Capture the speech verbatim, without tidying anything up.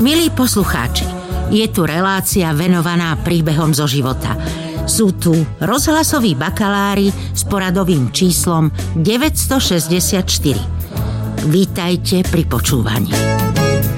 Milí poslucháči, je tu relácia venovaná príbehom zo života. Sú tu rozhlasoví bakalári s poradovým číslom deväťstošesťdesiatštyri. Vítajte pri počúvaní.